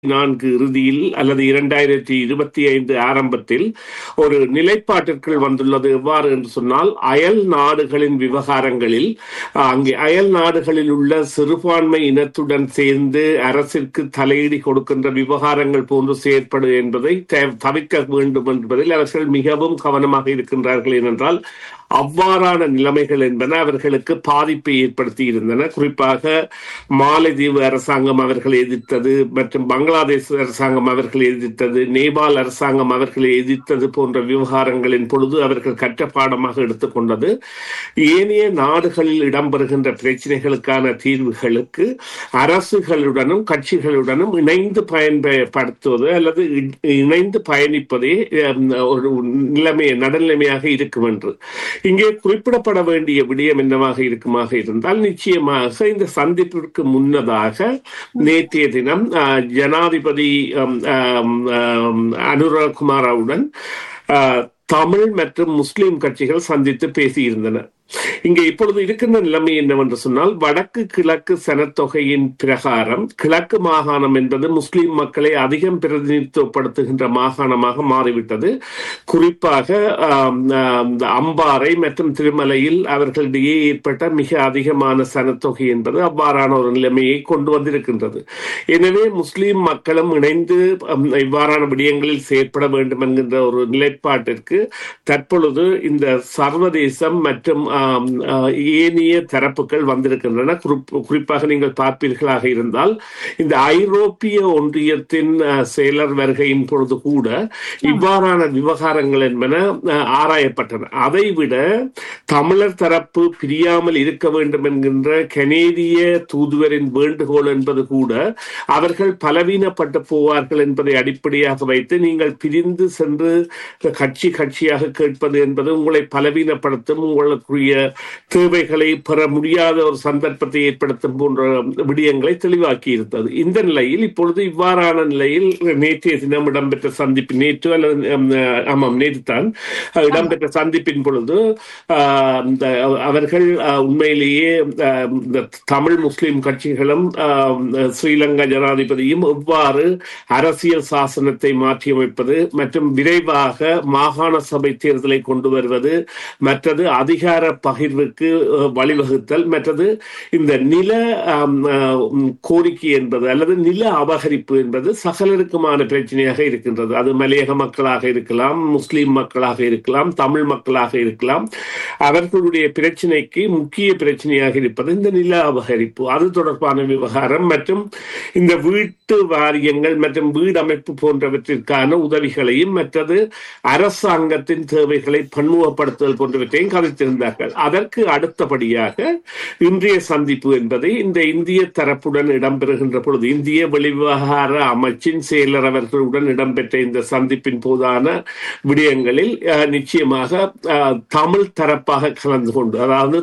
4 இறுதியில் அல்லது 2025 ஆரம்பத்தில் ஒரு நிலைப்பாட்டிற்குள் வந்துள்ளது. எவ்வாறு என்று சொன்னால், அயல் நாடுகளின் விவகாரங்களில் அங்கே அயல் நாடுகளில் உள்ள சிறுபான்மை இனத்துடன் சேர்ந்து அரசிற்கு தலையீடு கொடுக்கின்ற விவகாரங்கள் போன்று செயற்படு என்பதை தவிர்க்க வேண்டும் என்பதில் அவர்கள் மிகவும் கவனமாக இருக்கின்றார்கள். ஏனென்றால் அவ்வாறான நிலைமைகள் என்பன அவர்களுக்கு பாதிப்பை ஏற்படுத்தி இருந்தன. குறிப்பாக மாலைதீவு அரசாங்கம் அவர்களை எதிர்த்தது, மற்றும் பங்களாதேஷ் அரசாங்கம் அவர்களை எதிர்த்தது, நேபாள் அரசாங்கம் அவர்களை எதிர்த்தது போன்ற விவகாரங்களின் பொழுது அவர்கள் கற்ற பாடமாக எடுத்துக்கொண்டது ஏனைய நாடுகளில் இடம்பெறுகின்ற பிரச்சனைகளுக்கான தீர்வுகளுக்கு அரசுகளுடனும் கட்சிகளுடனும் இணைந்து பயன்படுத்துவது அல்லது இணைந்து பயணிப்பதே ஒரு நடுநிலைமையாக இருக்கும் என்று. இங்கே குறிப்பிடப்பட வேண்டிய விடயம் என்னவாக இருக்குமாக இருந்தால், நிச்சயமாக இந்த சந்திப்பிற்கு முன்னதாக நேற்றைய தினம் ஜனாதிபதி அனுரகுமாரவுடன் தமிழ் மற்றும் முஸ்லிம் கட்சிகள் சந்தித்து பேசியிருந்தன. இங்கே இப்பொழுது இருக்கின்ற நிலைமை என்னவென்று சொன்னால், வடக்கு கிழக்கு சனத்தொகையின் பிரகாரம் கிழக்கு மாகாணம் என்பது முஸ்லிம் மக்களை அதிகம் பிரதிநிதித்துவப்படுத்துகின்ற மாகாணமாக மாறிவிட்டது. குறிப்பாக அம்பாறை மற்றும் திருமலையில் அவர்களிடையே ஏற்பட்ட மிக அதிகமான சனத்தொகை என்பது அவ்வாறான ஒரு நிலைமையை கொண்டு வந்திருக்கின்றது. எனவே முஸ்லிம் மக்களும் இணைந்து இவ்வாறான விடயங்களில் செயற்பட வேண்டும் என்கின்ற ஒரு நிலைப்பாட்டிற்கு தற்பொழுது இந்த சர்வதேசம் மற்றும் ஏனைய தரப்புகள் வந்திருக்கின்றன. குறிப்பாக நீங்கள் பார்ப்பீர்களாக இருந்தால், இந்த ஐரோப்பிய ஒன்றியத்தின் செயலர் வருகையின் பொழுது கூட இவ்வாறான விவகாரங்கள் என்பன ஆராயப்பட்டன. அதைவிட தமிழர் தரப்பு பிரியாமல் இருக்க வேண்டும் என்கின்ற கனேடிய தூதுவரின் வேண்டுகோள் என்பது கூட அவர்கள் பலவீனப்பட்டு போவார்கள் என்பதை அடிப்படையாக வைத்து, நீங்கள் பிரிந்து சென்று கட்சியாக கேட்பது என்பது உங்களை பலவீனப்படுத்தும், உங்களுக்குரிய தேவைகளை பெற முடியாத ஒரு சந்தர்ப்பத்தை ஏற்படுத்தும் போன்ற விடயங்களை தெளிவாக்கி இருந்தது. இந்த நிலையில் இப்பொழுது இவ்வாறான நிலையில் நேற்றைய தினம் இடம்பெற்ற சந்திப்பு, நேற்று தான் இடம்பெற்ற சந்திப்பின் பொழுது அவர்கள் உண்மையிலேயே தமிழ் முஸ்லிம் கட்சிகளும் ஸ்ரீலங்கா ஜனாதிபதியும் எவ்வாறு அரசியல் சாசனத்தை மாற்றியமைப்பது மற்றும் விரைவாக மாகாண சபை தேர்தலை கொண்டு வருவது, மற்றது அதிகார பகிர்வுக்கு வழிவகுத்தல், மற்றது இந்த நில கோரிக்கை என்பது அல்லது நில அபகரிப்பு என்பது சகலருக்குமான பிரச்சனையாக இருக்கின்றது. அது மலையக மக்களாக இருக்கலாம், முஸ்லிம் மக்களாக இருக்கலாம், தமிழ் மக்களாக இருக்கலாம். அவர்களுடைய பிரச்சனைக்கு முக்கிய பிரச்சனையாக இருப்பது இந்த நில அபகரிப்பு, அது தொடர்பான விவகாரம் மற்றும் இந்த வீட்டு வாரியங்கள் மற்றும் வீடமைப்பு போன்றவற்றிற்கான உதவிகளையும், மற்றது அரசாங்கத்தின் தேவைகளை பன்முகப்படுத்துதல் போன்றவற்றையும் கதைத்திருந்தார்கள். அதற்கு அடுத்தபடியாக இன்றைய சந்திப்பு என்பது இந்த இந்திய தரப்புடன் இடம்பெறுகின்ற பொழுது இந்திய வெளிவிவகார அமைச்சின் செயலர் அவர்களுடன் இடம்பெற்ற இந்த சந்திப்பின் போதான விடயங்களில் நிச்சயமாக தமிழ் தரப்பாக கலந்து கொண்டு, அதாவது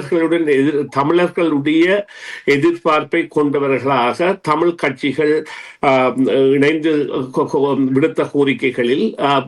தமிழர்களுடைய எதிர்பார்ப்பை கொண்டவர்களாக தமிழ் கட்சிகள் இணைந்து விடுத்த கோரிக்கைகளில்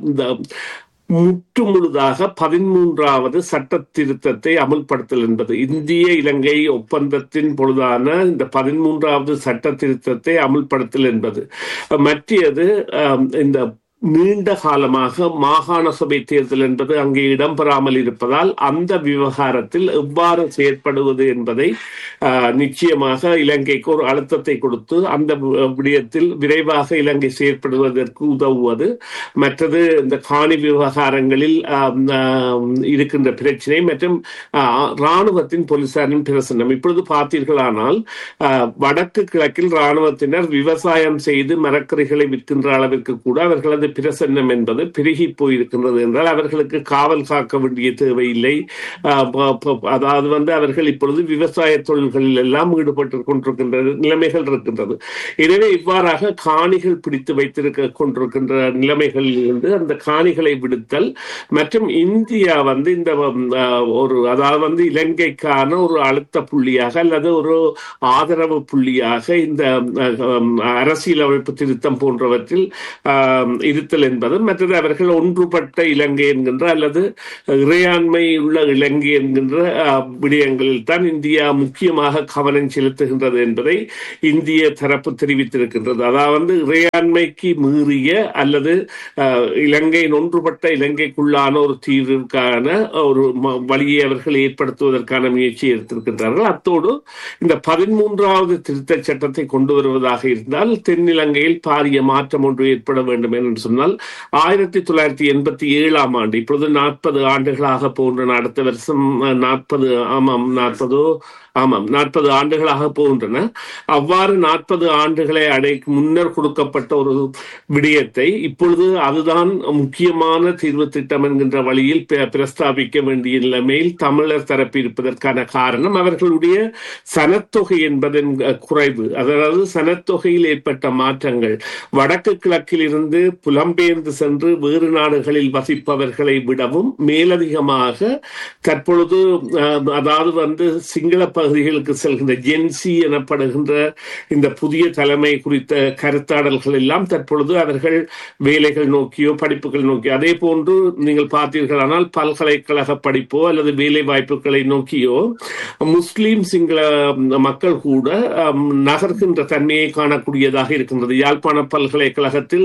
முற்றுமுழுதாக 13வது சட்ட திருத்தத்தை அமுல்படுத்தல் என்பது, இந்திய இலங்கை ஒப்பந்தத்தின் பொழுதான இந்த 13வது சட்ட திருத்தத்தை அமுல்படுத்தல் என்பது, மற்றது இந்த நீண்ட காலமாக மாகாண சபை தேர்தல் என்பது அங்கே இடம்பெறாமல் இருப்பதால் அந்த விவகாரத்தில் எவ்வாறு செயற்படுவது என்பதை நிச்சயமாக இலங்கைக்கு ஒரு அழுத்தத்தை கொடுத்து அந்த விடயத்தில் விரைவாக இலங்கை செயற்படுவதற்கு உதவுவது, மற்றது இந்த காணி விவகாரங்களில் இருக்கின்ற பிரச்சனை மற்றும் இராணுவத்தின் போலீசாரின் பிரசன்னம். இப்பொழுது பார்த்தீர்களானால் வடக்கு கிழக்கில் இராணுவத்தினர் விவசாயம் செய்து மரக்கறிகளை விற்கின்ற அளவிற்கு கூட அவர்களது பிரசன்னம் என்பது பெருகி போயிருக்கின்றது என்றால் அவர்களுக்கு காவல் காக்க வேண்டிய தேவையில்லை. அதாவது அவர்கள் இப்பொழுது விவசாய தொழில்களில் எல்லாம் ஈடுபட்டு கொண்டிருக்கின்ற நிலைமைகள் இருக்கின்றது. எனவே இவ்வாறாக காணிகள் பிடித்து வைத்திருக்க கொண்டிருக்கின்ற நிலைமைகளில் இருந்து அந்த காணிகளை விடுத்தல் மற்றும் இந்தியா இந்த ஒரு அதாவது இலங்கைக்கான ஒரு அழுத்த புள்ளியாக அல்லது ஒரு ஆதரவு புள்ளியாக இந்த அரசியலமைப்பு திருத்தம் போன்றவற்றில் இது இருத்தல் என்பது, மற்றது அவர்கள் ஒன்றுபட்ட இலங்கை என்கின்ற அல்லது இறையாண்மை உள்ள இலங்கை என்கின்ற விடயங்களில் தான் இந்தியா முக்கியமாக கவனம் செலுத்துகின்றது என்பதை இந்திய தரப்பு தெரிவித்திருக்கின்றது. அதாவது இறையாண்மைக்கு மீறிய அல்லது இலங்கையின் ஒன்றுபட்ட இலங்கைக்குள்ளான ஒரு தீர்வுக்கான ஒரு வழியை அவர்கள் ஏற்படுத்துவதற்கான முயற்சி எடுத்திருக்கின்றார்கள். அத்தோடு இந்த 13வது திருத்த சட்டத்தை கொண்டு வருவதாக இருந்தால் தென்னிலங்கையில் பாரிய மாற்றம் ஒன்று ஏற்பட வேண்டும் என்று சொன்னால் 1987ஆம் ஆண்டு, இப்பொழுது 40 ஆண்டுகளாக போகின்றன. அடுத்த வருஷம் 40 ஆண்டுகளாக போகின்றன. அவ்வாறு 40 ஆண்டுகளை முன்னர் கொடுக்கப்பட்ட ஒரு விடயத்தை இப்பொழுது அதுதான் முக்கியமான தீர்வு திட்டம் என்கின்ற வழியில் பிரஸ்தாபிக்க வேண்டிய நிலைமையில் தமிழர் தரப்பு இருப்பதற்கான காரணம் அவர்களுடைய சனத்தொகை என்பதன் குறைவு. அதாவது சனத்தொகையில் ஏற்பட்ட மாற்றங்கள், வடக்கு கிழக்கில் இருந்து புலம்பெயர்ந்து சென்று வேறு நாடுகளில் வசிப்பவர்களை விடவும் மேலதிகமாக தற்பொழுது அதாவது சிங்கள பகுதிகளுக்கு செல்கின்ற ஜென்சி எனப்படுகின்ற இந்த புதிய தலைமை குறித்த கருத்தாடல்கள் எல்லாம் தற்பொழுது அவர்கள் வேலைகள் நோக்கியோ படிப்புகள் நோக்கியோ, அதே போன்று நீங்கள் பார்த்தீர்களானால் பல்கலைக்கழக படிப்போ அல்லது வேலை வாய்ப்புகளை நோக்கியோ முஸ்லீம் சிங்கள மக்கள் கூட நகர்கின்ற தன்மையை காணக்கூடியதாக இருக்கின்றது. யாழ்ப்பாண பல்கலைக்கழகத்தில்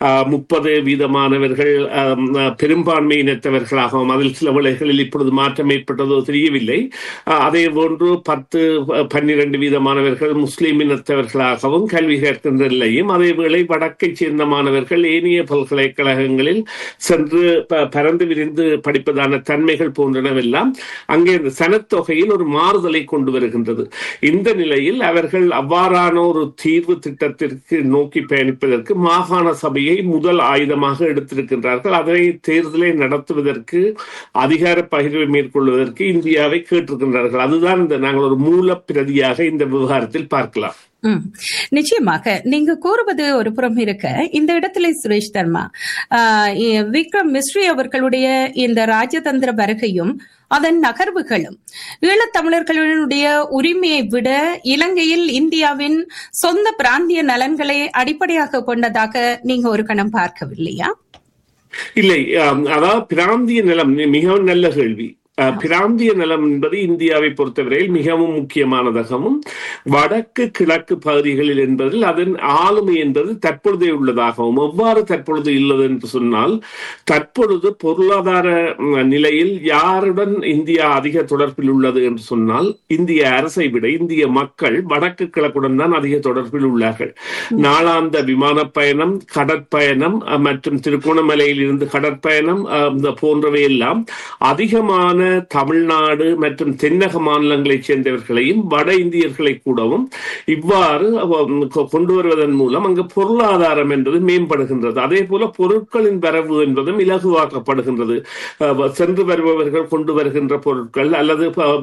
30% மாணவர்கள் பெரும்பான்மையினத்தவர்களாகவும், அதில் சில வேளைகளில் இப்பொழுது மாற்றம் ஏற்பட்டதோ தெரியவில்லை, அதே போன்று 10-12% மாணவர்கள் முஸ்லீம் இனத்தவர்களாகவும் கல்வி கற்கின்ற நிலையும், அதேவேளை வடக்கை சேர்ந்த மாணவர்கள் ஏனைய பல்கலைக்கழகங்களில் சென்று பரந்து விரிந்து படிப்பதான தன்மைகள் போன்றனவெல்லாம் அங்கே சனத்தொகையில் ஒரு மாறுதலை கொண்டு வருகின்றது. இந்த நிலையில் அவர்கள் அவ்வாறான ஒரு தீர்வு திட்டத்திற்கு நோக்கி பயணிப்பதற்கு மாகாண சபையை முதல் ஆயுதமாக எடுத்திருக்கின்றார்கள். அதனை தேர்தலை நடத்துவதற்கு அதிகார பகிர்வை மேற்கொள்வதற்கு இந்தியாவை கேட்டிருக்கின்றார்கள். அதுதான் நாங்கள் ஒரு மூல பிரதியாக இந்த விவகாரத்தில் பார்க்கலாம். நிச்சயமாக நீங்க கூறுவது ஒரு புறம் இருக்க, இந்த இடத்துல சுரேஷ் தர்மா, விக்ரம் மிஸ்ரி அவர்களுடைய இந்த ராஜதந்திர வருகையும் அதன் நகர்வுகளும் ஈழத்தமிழர்களுடைய உரிமையை விட இலங்கையில் இந்தியாவின் சொந்த பிராந்திய நலன்களை அடிப்படையாக கொண்டதாக நீங்க ஒரு கணம் பார்க்கவில்லையா? இல்லை, அதாவது பிராந்திய நலம் மிகவும் நல்ல கேள்வி. பிராந்திய நலம் என்பது இந்தியாவை பொறுத்தவரையில் மிகவும் முக்கியமானதாகவும், வடக்கு கிழக்கு பகுதிகளில் என்பதில் அதன் ஆளுமை என்பது தற்பொழுதே உள்ளதாகவும், எவ்வாறு தற்பொழுது உள்ளது என்று சொன்னால், தற்பொழுது பொருளாதார நிலையில் யாருடன் இந்தியா அதிக தொடர்பில் உள்ளது என்று சொன்னால், இந்திய அரசை விட இந்திய மக்கள் வடக்கு கிழக்குடன் தான் அதிக தொடர்பில் உள்ளார்கள். நாளாந்த விமான பயணம், கடற்பயணம் மற்றும் திருகோணமலையில் இருந்து கடற்பயணம் போன்றவை எல்லாம் அதிகமான தமிழ்நாடு மற்றும் தென்னக மாநிலங்களைச் சேர்ந்தவர்களையும் வட இந்தியர்களை கூடவும் இவ்வாறு கொண்டு வருவதன் மூலம் அங்கு பொருளாதாரம் என்பது மேம்படுகின்றது. அதே போல பொருட்களின் வரவு என்பதும் இலகுவாக்கப்படுகின்றது. சென்று வருபவர்கள் கொண்டு வருகின்ற பொருட்கள் அல்லது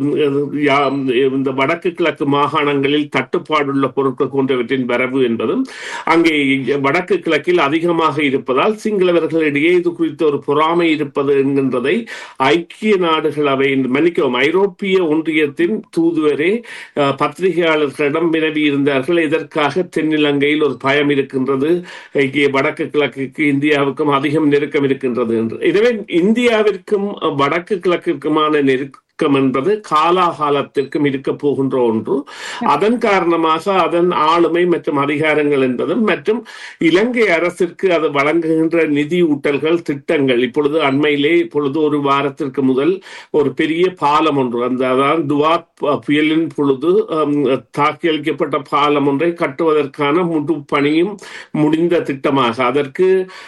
இந்த வடக்கு கிழக்கு மாகாணங்களில் தட்டுப்பாடுள்ள பொருட்கள் போன்றவற்றின் வரவு என்பதும் அங்கே வடக்கு கிழக்கில் அதிகமாக இருப்பதால் சிங்களவர்களிடையே இது குறித்த ஒரு பொறாமை இருப்பது என்கின்றதை ஐக்கிய நாடுகள் மன்னிக்கவும் ஐரோப்பிய ஒன்றியத்தின் தூதுவரே பத்திரிகையாளர்களிடம் வினவி இருந்தார்கள். இதற்காக தென்னிலங்கையில் ஒரு பயம் இருக்கின்றது, வடக்கு கிழக்குக்கு இந்தியாவுக்கும் அதிகம் நெருக்கம் இருக்கின்றது என்று. எனவே இந்தியாவிற்கும் வடக்கு கிழக்கிற்குமான நெருக்கம் என்பது காலாகாலத்திற்கும் இருக்க போகின்ற ஒன்று. அதன் காரணமாக அதன் ஆளுமை மற்றும் அதிகாரங்கள் என்பதும் மற்றும் இலங்கை அரசிற்கு அது வழங்குகின்ற நிதி ஊட்டல்கள் திட்டங்கள், இப்பொழுது அண்மையிலே இப்பொழுது ஒரு வாரத்திற்கு முதல் ஒரு பெரிய பாலம் ஒன்று, அதாவது துவாத் புயலின் பொழுது தாக்கி அளிக்கப்பட்ட பாலம் ஒன்றை கட்டுவதற்கான முழு பணியும் முடிந்த திட்டமாக அதற்கு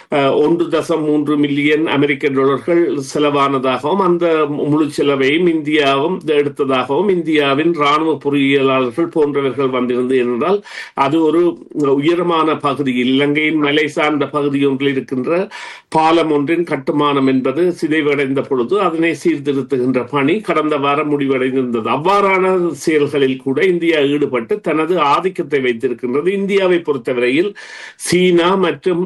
1.3 மில்லியன் அமெரிக்க டாலர்கள் செலவானதாகவும், அந்த முழு செலவையும் இந்தியாவும் எடுத்ததாகவும் இந்தியாவின் ராணுவ பொறியியலாளர்கள் போன்றவர்கள் வந்திருந்து என்றால் அது ஒரு உயரமான பகுதியில் இலங்கையின் மலை சார்ந்த பகுதி ஒன்றில் இருக்கின்ற பாலம் ஒன்றின் கட்டுமானம் என்பது சிதைவடைந்த பொழுது அதனை சீர்திருத்துகின்ற பணி கடந்த வாரம் முடிவடைந்திருந்தது. அவ்வாறான செயல்களில் கூட இந்தியா ஈடுபட்டு தனது ஆதிக்கத்தை வைத்திருக்கின்றது. இந்தியாவை பொறுத்தவரையில் சீனா மற்றும்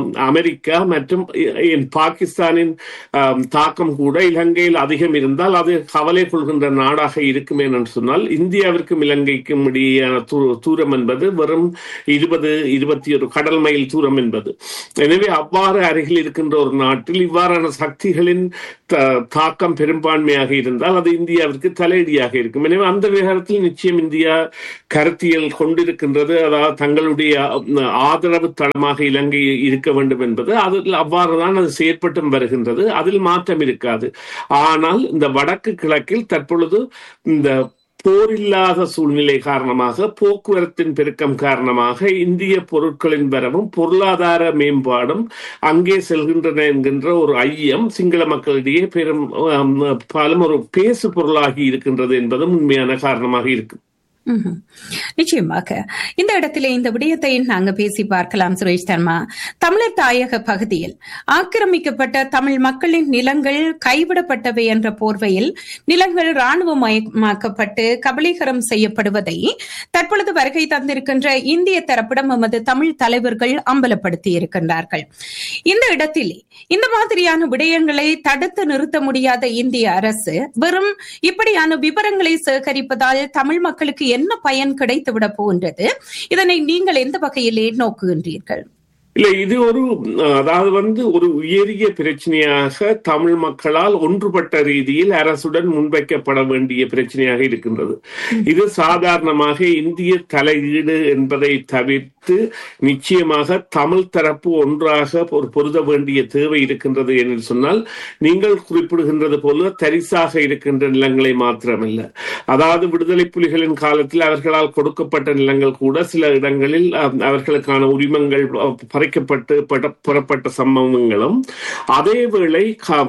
அமெரிக்கா மற்றும் பாகிஸ்தானின் தாக்கம் கூட இலங்கையில் அதிகம் இருந்தால் அது அது கவலை கொள்கின்ற நாடாக இருக்குமே என்று சொன்னால், இந்தியாவிற்கும் இலங்கைக்கும் இடையேயான தூரம் என்பது வெறும் 20-21 கடல் மைல் தூரம் என்பது. எனவே அவ்வாறு அருகில் இருக்கின்ற ஒரு நாட்டில் இவ்வாறான சக்திகளின் தாக்கம் பெரும்பான்மையாக இருந்தால் அது இந்தியாவிற்கு தலையடியாக இருக்கும். எனவே அந்த விவகாரத்தில் நிச்சயம் இந்தியா கருத்தியல் கொண்டிருக்கின்றது. அதாவது தங்களுடைய ஆதரவு தளமாக இலங்கை இருக்க வேண்டும் என்பது அதில் அவ்வாறுதான் அது செயற்பட்டும் வருகின்றது. அதில் மாற்றம் இருக்காது. ஆனால் இந்த வடக்கு கிழக்கில் தற்பொழுது இந்த போரில்லாத சூழ்நிலை காரணமாக, போக்குவரத்தின் பெருக்கம் காரணமாக இந்திய பொருட்களின் வரவும் பொருளாதார மேம்பாடும் அங்கே செல்கின்றன என்கின்ற ஒரு ஐயம் சிங்கள மக்களிடையே பெரும் ஒரு பேசு பொருளாகி இருக்கின்றது என்பதும் உண்மையான காரணமாக இருக்கு. நிச்சயமாக இந்த இடத்திலே இந்த விடயத்தை நாங்க பேசி பார்க்கலாம். சுரேஷ் தர்மா, தமிழர் தாயக பகுதியில் ஆக்கிரமிக்கப்பட்ட தமிழ் மக்களின் நிலங்கள் கைவிடப்பட்டவை என்ற போர்வையில் நிலங்கள் இராணுவமயமாக்கப்பட்டு கபலீகரம் செய்யப்படுவதை தற்பொழுது வருகை தந்திருக்கின்ற இந்திய தரப்பிடம் எமது தமிழ் தலைவர்கள் அம்பலப்படுத்தி இருக்கின்றார்கள். இந்த இடத்திலே இந்த மாதிரியான விடயங்களை தடுத்து நிறுத்த முடியாத இந்திய அரசு வெறும் இப்படியான விவரங்களை சேகரிப்பதால் தமிழ் மக்களுக்கு என்ன பயன் கிடைத்துவிட போன்றது? இதனை நீங்கள் எந்த வகையிலே நோக்குகின்றீர்கள்? இல்ல, இது ஒரு உயரிய பிரச்சனையாக தமிழ் மக்களால் ஒன்றுபட்ட ரீதியில் அரசுடன் முன்வைக்கப்பட வேண்டிய பிரச்சனையாக இருக்கின்றது. இது சாதாரணமாக இந்திய தலையீடு என்பதை தவிர்த்து நிச்சயமாக தமிழ் தரப்பு ஒன்றாக பொருத வேண்டிய தேவை இருக்கின்றது என்று சொன்னால், நீங்கள் குறிப்பிடுகின்றது போல தரிசாக இருக்கின்ற நிலங்களை மாத்திரமல்ல, அதாவது விடுதலை புலிகளின் காலத்தில் அவர்களால் கொடுக்கப்பட்ட நிலங்கள் கூட சில இடங்களில் அவர்களுக்கான உரிமங்கள் பறிக்கப்பட்டு புறப்பட்ட சம்பவங்களும், அதேவேளை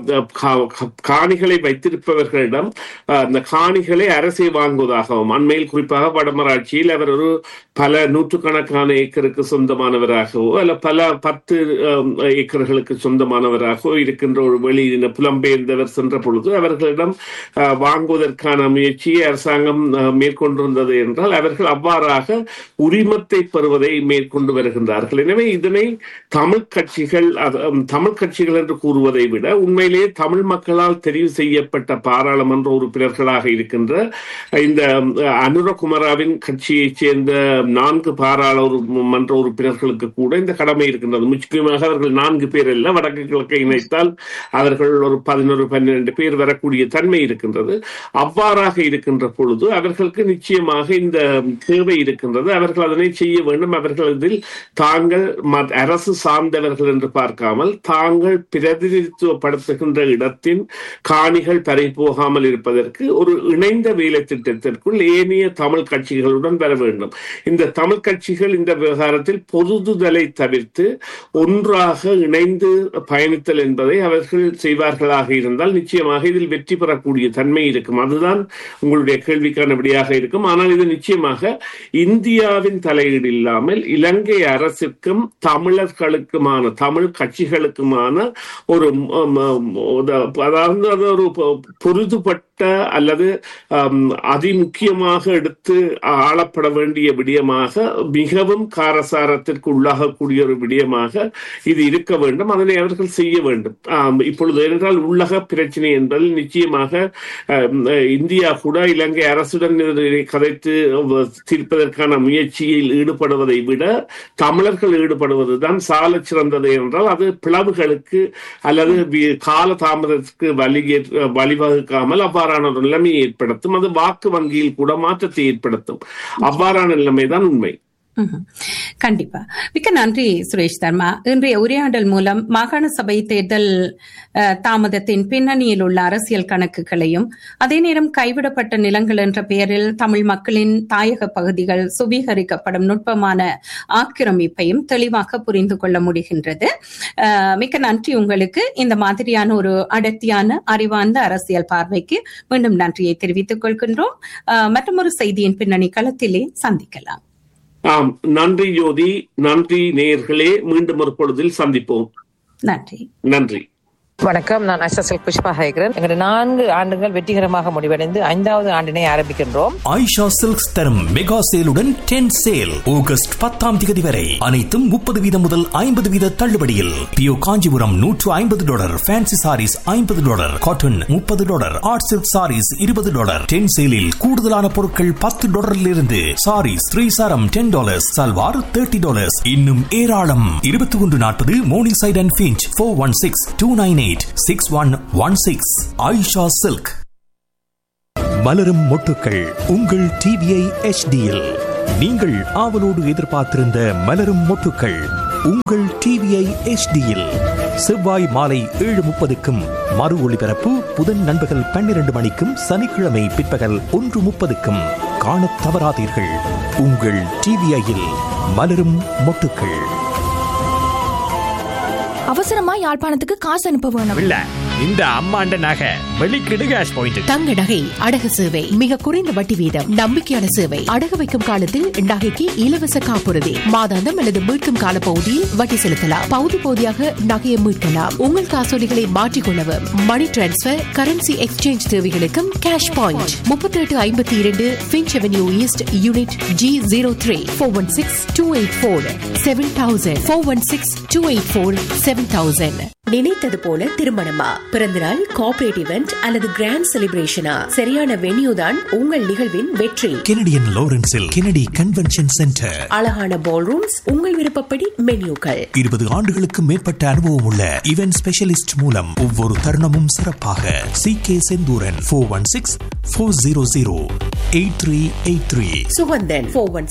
காணிகளை வைத்திருப்பவர்களிடம் அந்த காணிகளை அரசை வாங்குவதாகவும், அண்மையில் குறிப்பாக வடமராட்சியில் அவர் ஒரு பல நூற்றுக்கணக்கான ஏக்கருக்கு சொந்தமானவராகவோ அல்ல பல 10 ஏக்கர்களுக்கு சொந்தமானவராகவோ இருக்கின்ற ஒரு வெளியின புலம்பெயர்ந்தவர் சென்ற பொழுது அவர்களிடம் வாங்குவதற்கான முயற்சியை அரசாங்கம் மேற்கொண்டிருந்தது என்றால் அவர்கள் அவ்வாறாக உரிமத்தை பெறுவதை மேற்கொண்டு வருகின்றார்கள். எனவே இதனை தமிழ் கட்சிகள் என்று கூறுவதை விட உண்மையிலேயே தமிழ் மக்களால் தெரிவு செய்யப்பட்ட பாராளுமன்ற உறுப்பினர்களாக இருக்கின்ற இந்த அனுரகுமாராவின் கட்சியைச் சேர்ந்த 4 பாராளுமன்ற உறுப்பினர்களுக்கு கூட இந்த கடமை இருக்கின்றது. முக்கியமாக அவர்கள் 4 பேர் அல்ல, வடக்கு கிழக்கை இணைத்தால் அவர்கள் ஒரு 11-12 பேர் வரக்கூடிய தன்மை இருக்கின்றது. அவ்வாறாக இருக்கின்ற பொழுது அவர்களுக்கு நிச்சயமாக இந்த தேவை இருக்கின்றது. அவர்கள் அதனை செய்ய வேண்டும். அவர்கள் இதில் தாங்கள் அரசு சார்ந்தவர்கள் என்று பார்க்காமல் தாங்கள் பிரதிநிதித்துவப்படுத்துகின்ற இடத்தின் காணிகள் பறிபோகாமல் இருப்பதற்கு ஒரு இணைந்த வேலை திட்டத்திற்குள் ஏனைய தமிழ் கட்சிகளுடன் வர வேண்டும். இந்த தமிழ் கட்சிகள் இந்த விவகாரத்தில் பொதுதுதலை தவிர்த்து ஒன்றாக இணைந்து பயணித்தல் என்பதை அவர்கள் செய்வார்களாக இருந்தால் நிச்சயமாக இதில் வெற்றி பெறக்கூடிய தன்மை இருக்கும். அதுதான் உங்களுடைய கேள்விக்கான விடையாக இருக்கும். ஆனால் இது நிச்சயமாக இந்தியாவின் தலையீடு இல்லாமல் இலங்கை அரசுக்கும் தமிழர்களுக்குமான தமிழ் கட்சிகளுக்குமான ஒரு அதாவது ஒரு பொருதுபட்ட அல்லது அதிமுக்கியமாக எடுத்து ஆளப்பட வேண்டிய விடயமாக, மிகவும் காரசாரத்திற்கு உள்ளாகக்கூடிய ஒரு விடயமாக இது இருக்க வேண்டும். அதனை அவர்கள் செய்ய வேண்டும். இப்பொழுது என்றால் உள்ளக பிரச்சனை என்பதில் நிச்சயமாக இந்தியா கூட இலங்கை அரசுடன் கதைத்து தீர்ப்பதற்கான முயற்சியில் ஈடுபடுவதை விட தமிழர்கள் ஈடுபடுவதுதான் சால சிறந்தது என்றால் அது பிளவுகளுக்கு அல்லது கால தாமதத்துக்கு வழிவகுக்காமல் அவ்வாறான ஒரு நிலைமையை ஏற்படுத்தும். அது வாக்கு வங்கியில் கூட மாற்றத்தை ஏற்படுத்தும். அவ்வாறான நிலைமைதான் உண்மை. கண்டிப்பா. மிக்க நன்றி சுரேஷ் தர்மா. இன்றைய உரையாடல் மூலம் மாகாண சபை தேர்தல் தாமதத்தின் பின்னணியில் உள்ள அரசியல் கணக்குகளையும் அதே நேரம் கைவிடப்பட்ட நிலங்கள் என்ற பெயரில் தமிழ் மக்களின் தாயக பகுதிகள் சுவீகரிக்கப்படும் நுட்பமான ஆக்கிரமிப்பையும் தெளிவாக புரிந்து கொள்ள முடிகின்றது. மிக்க நன்றி உங்களுக்கு. இந்த மாதிரியான ஒரு அடர்த்தியான அறிவார்ந்த அரசியல் பார்வைக்கு மீண்டும் நன்றியை தெரிவித்துக் கொள்கின்றோம். மற்றொரு செய்தியின் பின்னணி களத்திலே சந்திக்கலாம். ஆம், நன்றி ஜோதி. நன்றி நேயர்களே. மீண்டும் ஒரு பொழுதில் சந்திப்போம். நன்றி. நன்றி. வணக்கம், நான் சில்க் புஷ்பா ஹைக்ரன். எங்களுடைய 4 ஆண்டுகள் வெற்றிகரமாக முடிவடைந்து 5வது ஆண்டினை ஆரம்பிக்கின்றோம். ஆயிஷா சில்க்ஸ் தரும் மெகா சேலுடன் 10 சேல் ஆகஸ்ட் 10 வரை அனைத்தும் 30% முதல் 50% தள்ளுபடியில். Pio Kanchipuram $150, fancy saris $50, cotton $30, art silk saris $20. 10 சேலில் கூடுதலான பொருட்கள் $10 இருந்து சாரீஸ் 3 சாரம் $10, சல்வார் $30. இன்னும் ஏராளம். 2140 morning side and Finch 416-298-6116. Ayesha silk. மலரும் மொட்டுக்கள் உங்கள் டிவிஐ HDயில் நீங்கள் ஆவலோடு எதிர்பார்த்திருந்த மலரும் மொட்டுக்கள் உங்கள் டிவிஐ HDயில் செவ்வாய் மாலை 7:30க்கும் மறு ஒளிபரப்பு புதன் நண்பகல் 12 மணிக்கும் சனிக்கிழமை பிற்பகல் 1:30க்கும் காணத் தவறாதீர்கள். உங்கள் டிவிஐயில் மலரும் மொட்டுக்கள். அவசரமா யாழ்ப்பாணத்துக்கு காசு அனுப்ப வேணும். இல்ல, இந்த அம்மாண்ட நகை வெளிக்கிடு கேஷ் பாயிண்ட். தங்க நகை அடகு சேவை மிக குறைந்த வட்டி வீதம், நம்பிக்கையான சேவை. அடகு வைக்கும் காலத்தில் நகைக்கு இலவச காப்புறுதி, மாதாந்தம் அல்லது மீட்கும் கால பகுதியில் வட்டி செலுத்தலாம். பகுதி பகுதியாக நகையை மீட்கலாம். உங்கள் காசோலிகளை மாற்றிக்கொள்ளவும், மணி டிரான்ஸ்பர், கரன்சி எக்ஸ்சேஞ்ச் தேவைகளுக்கும் cash point. 3852 Finch avenue east, unit G03. 416-284-7000. 416-284-7000. நினைத்தது போல திருமணமா, பிறந்தநாள், கார்ப்பரேட் இவென்ட் அல்லது கிராண்ட் செலிப்ரேஷனா, சரியான வென்யூ தான் உங்கள் நிகழ்வின் வெற்றி. Canadian லாரன்ஸில் Kennedy convention centre. அழகான பால் ரூம்ஸ், உங்கள் விருப்பப்படி மென்யூக்கள். 20 ஆண்டுகளுக்கு மேற்பட்ட அனுபவம் உள்ள இவென்ட் ஸ்பெஷலிஸ்ட் மூலம் ஒவ்வொரு தருணமும் சிறப்பாக. CK செந்தூரன் 416-400-8383. சுகந்தன்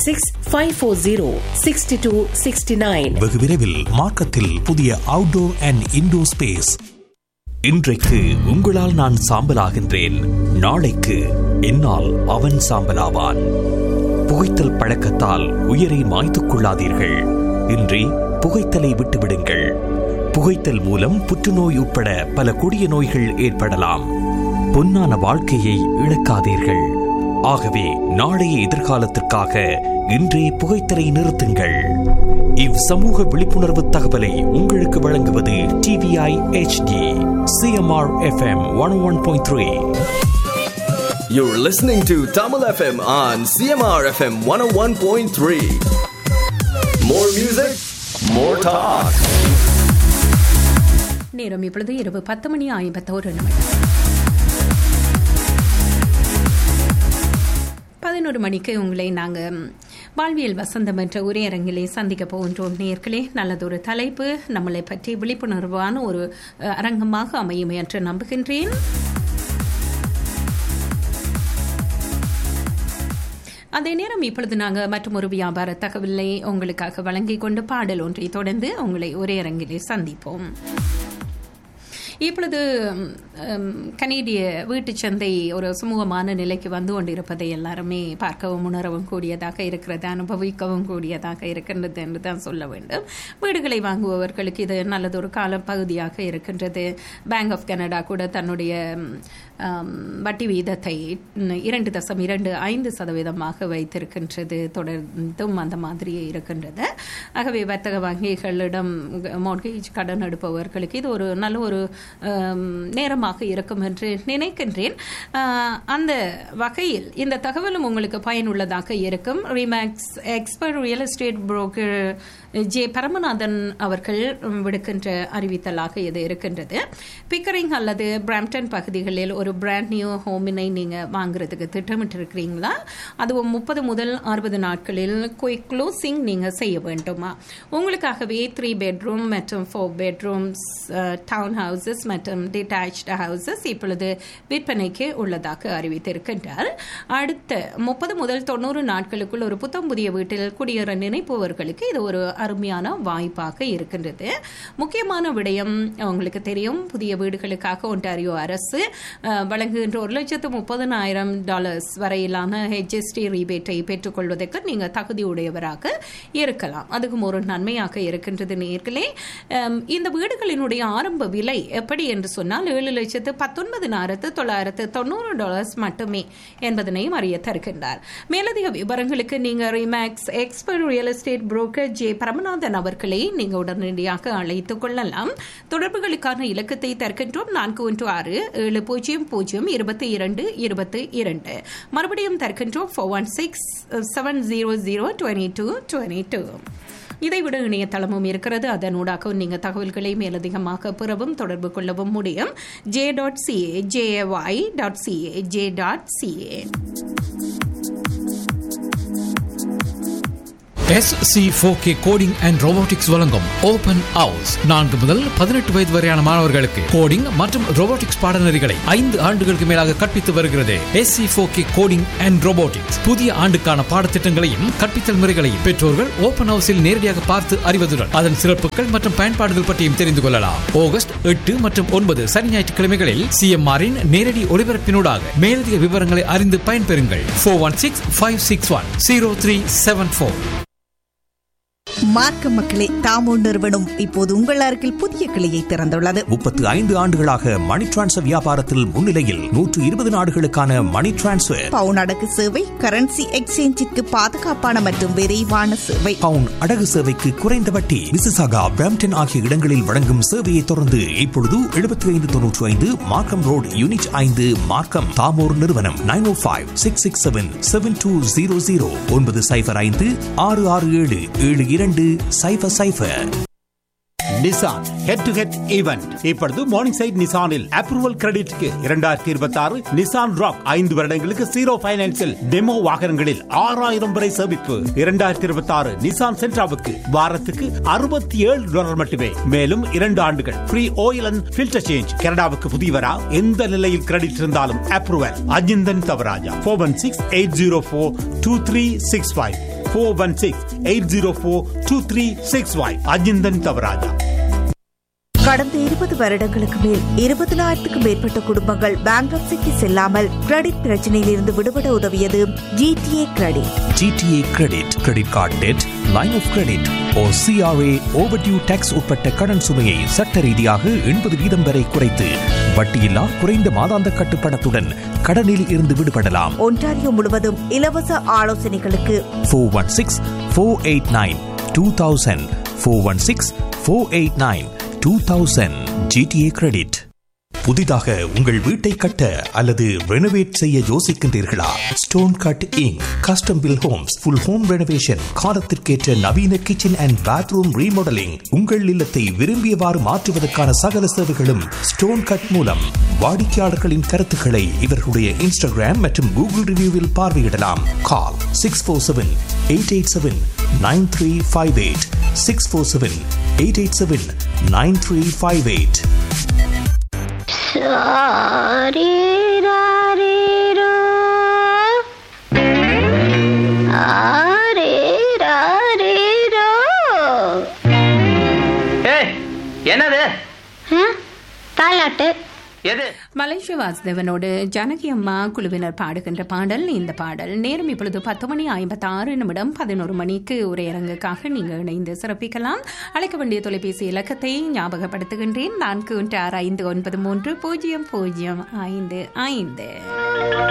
416-540-6269. வெகு விரைவில் மார்க்கத்தில் புதிய அவுட்டோர் அண்ட் இன்டோர் ஸ்பேஸ். இன்றைக்கு உங்களால் நான் சாம்பலாகின்றேன், நாளைக்கு என்னால் அவன் சாம்பலாவான். புகைத்தல் பழக்கத்தால் உயிரை மாய்த்துக் கொள்ளாதீர்கள். இன்றே புகைத்தலை விட்டுவிடுங்கள். புகைத்தல் மூலம் புற்றுநோய் உட்பட பல கொடிய நோய்கள் ஏற்படலாம். பொன்னான வாழ்க்கையை இழக்காதீர்கள். ஆகவே நாளைய எதிர்காலத்திற்காக இன்றே புகைத்தலை நிறுத்துங்கள். இவ் சமூக விழிப்புணர்வு தகவலை உங்களுக்கு வழங்குவது TVI HD CMR FM 101.3. You're listening to Tamil FM on CMR FM 101.3. More music, more talk. நேரம் இப்பொழுது இரவு 10:51. 11 மணிக்கு உங்களை நாங்கள் வாழ்வியல் வசந்தம் என்ற உரையரங்கிலே சந்திக்க போகின்றோம். நேயர்களே, நல்லதொரு தலைப்பு, நம்மளை பற்றி விழிப்புணர்வான ஒரு அரங்கமாக அமையும் என்று நம்புகின்றேன். அதே நேரம் இப்பொழுது நாங்கள் மற்றும் ஒரு வியாபார தகவலை உங்களுக்காக வழங்கிக் கொண்டு பாடல் ஒன்றை தொடர்ந்து உங்களை உரையரங்கிலே சந்திப்போம். இப்பொழுது கனேடிய வீட்டு சந்தை ஒரு சுமூகமான நிலைக்கு வந்து கொண்டிருப்பதை எல்லாருமே பார்க்கவும் உணரவும் கூடியதாக இருக்கிறது, அனுபவிக்கவும் கூடியதாக இருக்கின்றது என்று தான் சொல்ல வேண்டும். வீடுகளை வாங்குபவர்களுக்கு இது நல்லதொரு காலப்பகுதியாக இருக்கின்றது. பேங்க் ஆஃப் கனடா கூட தன்னுடைய வட்டி வீதத்தை 2.25% வைத்திருக்கின்றது. தொடர்ந்தும் அந்த மாதிரியே இருக்கின்றது. ஆகவே வர்த்தக வங்கிகளிடம் மோர்கேஜ் கடன் எடுப்பவர்களுக்கு இது ஒரு நல்ல ஒரு நேரமாக இருக்கும் என்று நினைக்கின்றேன். அந்த வகையில் இந்த தகவலும் உங்களுக்கு பயனுள்ளதாக இருக்கும். Remakes expert real estate broker J Paramanathan அவர்கள் விடுக்கின்ற அறிவித்தலாக இது இருக்கின்றது. பிக்கரிங் அல்லது பிராம்டன் பகுதிகளில் ஒரு பிராண்ட் நியூ ஹோமினை நீங்கள் வாங்குறதுக்கு திட்டமிட்டிருக்கிறீங்களா? அதுவும் 30 முதல் 60 நாட்களில் குயிக் க்ளோசிங் நீங்கள் செய்ய வேண்டுமா? உங்களுக்காகவே 3 பெட்ரூம் மற்றும் 4 பெட்ரூம்ஸ் டவுன் ஹவுசஸ் மற்றும் டிட்டாச்டு ஹவுசஸ் இப்பொழுது விற்பனைக்கு உள்ளதாக அறிவித்திருக்கின்றார். அடுத்த 30 முதல் 90 நாட்களுக்குள் ஒரு புத்தம் புதிய வீட்டில் குடியேற நினைப்பவர்களுக்கு இது ஒரு அருமையான வாய்ப்பாக இருக்கின்றது. முக்கியமான விடயம் உங்களுக்கு தெரியும், புதிய வீடுகளுக்காக ஒன்டாரியோ அரசு வழங்குகின்ற $130,000 வரையிலான HST ரீபேட்டை பெற்றுக்கொள்வதற்கு நீங்கள் தகுதியுடையவராக இருக்கலாம். அதுக்கும் ஒரு நன்மையாக இருக்கின்றது. நேர்களே, இந்த வீடுகளினுடைய ஆரம்ப விலை எப்படி எப்படி என்று சொன்னால் $7,19,990 மட்டுமே என்பதனையும் அறிய தருகின்றார். மேலதிக விவரங்களுக்கு நீங்கள் remakes expert real estate broker J Paramanathan அவர்களை நீங்கள் உடனடியாக அழைத்துக் கொள்ளலாம். தொடர்புகளுக்கான இலக்கத்தை தருகின்றோம் 416-700-2222. மறுபடியும் தருகின்றோம் 416-700-2222. இதைவிட இணையதளமும் இருக்கிறது. அதனூடாக நீங்கள் தகவல்களை மேலதிகமாக பெறவும் தொடர்பு கொள்ளவும் முடியும். j.ca jay.ca j.ca. SC4K coding and robotics வழங்கும் ஓபன் ஹவுஸ் 4 முதல் 18 வயது வரையான மாணவர்களுக்கு கோடிங் மற்றும் ரோபோட்டிக்ஸ் பாடநெறிகளை 5 ஆண்டுகளுக்கு மேலாக கற்பித்து வருகிறது. SC4K கோடிங் அண்ட் ரோபோட்டிக்ஸ் புதிய ஆண்டுக்கான பாடத்திட்டங்களையும் கற்பித்தல் முறைகளையும் பெற்றோர்கள் ஓபன் ஹவுஸில் நேரடியாக பார்த்து அறிவதுடன் அதன் சிறப்புகள் மற்றும் பயன்பாடுகள் பற்றியும் தெரிந்து கொள்ளலாம். ஆகஸ்ட் 8 மற்றும் 9 சனி ஞாயிற்றுக்கிழமைகளில் CMR-இன் நேரடி ஒளிபரப்பினூடாக மேலதிக விவரங்களை அறிந்து பயன்பெறுங்கள். 416-561-0374. மார்க்க மக்களே, தாமோ நிறுவனம் இப்போது உங்கள் அருகில் புதிய கிளையை திறந்துள்ளது. 35 ஆண்டுகளாக மணி டிரான்ஸ்ஃபர் வியாபாரத்தில் முன்னிலையில் 120 நாடுகளுக்கான மணி டிரான்ஸ்ஃபர், பவுன் அடகு சேவை, கரன்சி எக்ஸ்சேஞ்சிற்கு பாதுகாப்பான மற்றும் விரைவான சேவை, பவுன் அடகு சேவைக்கு குறைந்த வட்டி, மிசிசாகா, பிரம்ப்டன் ஆகிய இடங்களில் வழங்கும் சேவையை தொடர்ந்து இப்பொழுது 7595 மார்க்கம் ரோட் யூனிட் 5 மார்க்கம். தாமோர் நிறுவனம் 905-667-7200 905-667-7200. Nissan head to head event இப்பொழுது morning side நிசானில் approval கிரெடிட்க்கு 2026 Nissan rock 5 வருடங்களுக்கு 0 ஃபைனான்ஸில் டெமோ வாகனங்களில் 6000 வரை சேமிப்பு. 2026 நிசான் சென்ட்ராவுக்கு வாரத்துக்கு $67 மட்டுமே. மேலும் 2 ஆண்டுகள் free oil and filter change. கனடாவுக்கு புதியவரா எந்த நிலையில் கிரெடிட் இருந்தாலும் அப்ரூவல். அஜிந்தன் தவராஜா 416-804-2365 416-804-2365 அஜிந்தன் தவராஜா. கடந்த 20 வருடங்களுக்கு மேல் 20,000க்கும் மேற்பட்ட குடும்பங்கள் பேங்க்ரப்சிக்கு செல்லாமல் கிரெடிட் பிரச்சனையில் இருந்து விடுபட உதவியது GTA credit. GTA credit, credit card dead, line of credit or CRA overdue tax உட்பட்ட கடன் சுமையை சட்ட ரீதியாக 80% வரை குறைத்து வட்டியில்லா குறைந்த மாதாந்த கட்டுப்பணத்துடன் கடனில் இருந்து விடுபடலாம். ஒன்டாரியோ முழுவதும் இலவச ஆலோசனைகளுக்கு 416-489-2000 416-489-2000 GTA கிரெடிட். புதிதாக உங்கள் வீட்டை கட்ட அல்லது ரெனோவேட் செய்ய யோசிக்கின்றீர்களா? Stone cut ink custom bill Holmes full home renovation, காலத்திற்கேற்ற நவீன கிச்சன் அண்ட் பாத்ரூம் ரீமாடலிங், உங்கள் இல்லத்தை விரும்பியவாறு மாற்றுவதற்கான சகல சேவைகளும் ஸ்டோன் கட் மூலம். வாடிக்கையாளர்களின் கருத்துக்களை இவர்களுடைய இன்ஸ்டாகிராம் மற்றும் கூகுள் ரிவ்யூவில் பார்வையிடலாம். கால் 647-887-9358 647-887-9358. என்னது தாலாட்டு? மலேசிய வாசுதேவனோடு ஜானகி அம்மா குழுவினர் பாடுகின்ற பாடல். இந்த பாடல் நேரம் இப்பொழுது 10:56 11 மணிக்கு உரையரங்குக்காக நீங்கள் இணைந்து சிறப்பிக்கலாம். அழைக்க வேண்டிய தொலைபேசி இலக்கத்தை ஞாபகப்படுத்துகின்றேன். 4165930055.